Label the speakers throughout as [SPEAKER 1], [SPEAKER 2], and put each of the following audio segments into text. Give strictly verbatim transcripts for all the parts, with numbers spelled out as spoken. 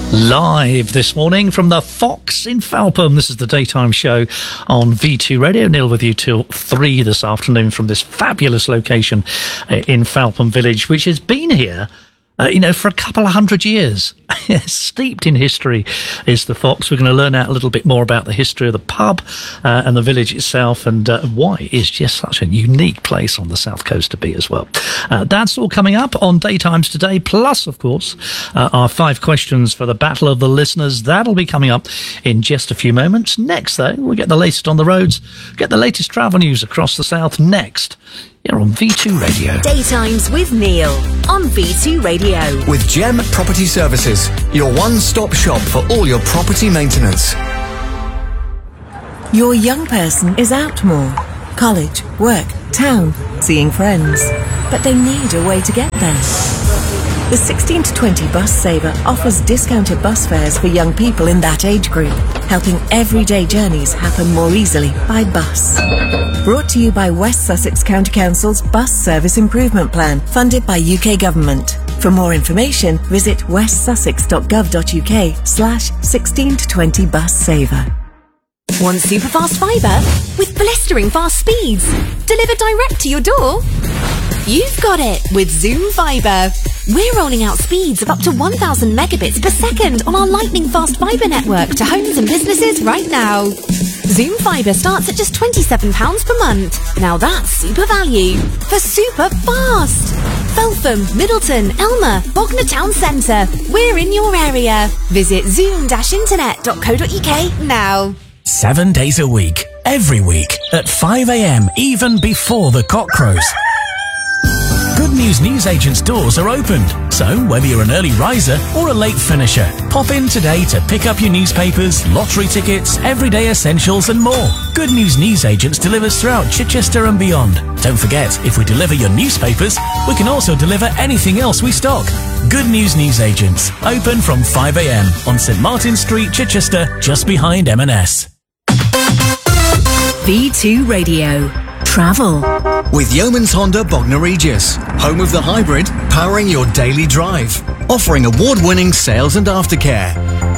[SPEAKER 1] Live this morning from the Fox in Falpham. This is the daytime show on V two Radio. Neil with you till three this afternoon from this fabulous location in Falpham Village, which has been here, uh, you know, for a couple of hundred years. Steeped in history is the Fox. We're going to learn out a little bit more about the history of the pub uh, and the village itself, and uh, why it's just such a unique place on the south coast to be as well. Uh, that's all coming up on Daytimes today, plus, of course, uh, our five questions for the Battle of the Listeners. That'll be coming up in just a few moments. Next, though, we'll get the latest on the roads, get the latest travel news across the south next. You're on V two Radio.
[SPEAKER 2] Daytimes with Neil on V two Radio.
[SPEAKER 3] With Gem Property Services, your one-stop shop for all your property maintenance.
[SPEAKER 4] Your young person is out more. College, work, town, seeing friends. But they need a way to get there. The sixteen to twenty Bus Saver offers discounted bus fares for young people in that age group, helping everyday journeys happen more easily by bus. Brought to you by West Sussex County Council's Bus Service Improvement Plan, funded by U K Government. For more information, visit westsussex.gov.uk slash 16 to 20 Bus Saver.
[SPEAKER 2] Want super fast fibre with blistering fast speeds delivered direct to your door? You've got it with Zoom Fibre. We're rolling out speeds of up to one thousand megabits per second on our lightning fast fibre network to homes and businesses right now. Zoom Fibre starts at just twenty-seven pounds per month. Now that's super value for super fast. Feltham, Middleton, Elmer, Bognor Town Centre. We're in your area. Visit zoom dash internet dot co dot uk now.
[SPEAKER 5] Seven days a week, every week, at five a.m, even before the cock crows. Good News Newsagents doors are opened, so whether you're an early riser or a late finisher, pop in today to pick up your newspapers, lottery tickets, everyday essentials and more. Good News Newsagents delivers throughout Chichester and beyond. Don't forget, if we deliver your newspapers, we can also deliver anything else we stock. Good News Newsagents, open from five a.m. on St Martin's Street, Chichester, just behind M and S.
[SPEAKER 2] V two Radio. Travel.
[SPEAKER 3] With Yeoman's Honda Bognor Regis, home of the hybrid, powering your daily drive. Offering award-winning sales and aftercare.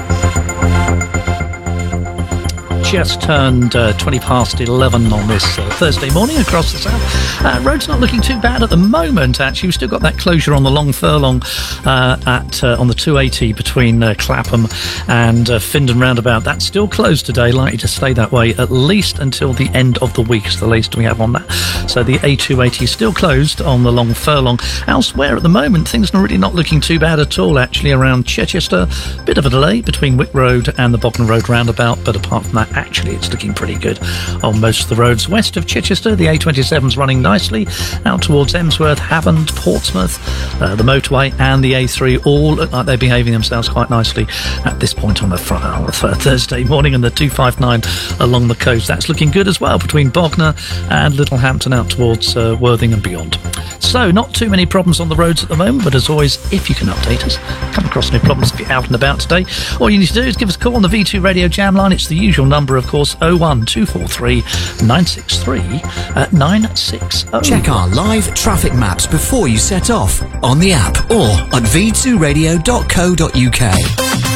[SPEAKER 1] Just turned uh, twenty past eleven on this uh, Thursday morning across the south. Uh, road's not looking too bad at the moment, actually. We've still got that closure on the long furlong uh, at uh, on the two eighty between uh, Clapham and uh, Findon roundabout. That's still closed today, likely to stay that way at least until the end of the week, is the latest we have on that. So the A two eighty is still closed on the long furlong. Elsewhere at the moment, things are really not looking too bad at all, actually, around Chichester. Bit of a delay between Wick Road and the Bognor Road roundabout, but apart from that, actually it's looking pretty good on most of the roads west of Chichester. The A twenty-seven's running nicely out towards Emsworth, Havant, Portsmouth, uh, the motorway and the A three all look like they're behaving themselves quite nicely at this point on the, fr- on the Thursday morning. And the two fifty-nine along the coast, that's looking good as well between Bognor and Littlehampton out towards uh, Worthing and beyond. So not too many problems on the roads at the moment, but as always, if you can update us, come across any problems if you're out and about today, all you need to do is give us a call on the V two Radio Jam line. It's the usual number, of course, oh one two four three nine six three nine six oh.
[SPEAKER 3] Check our live traffic maps before you set off on the app or at v two radio dot co dot uk.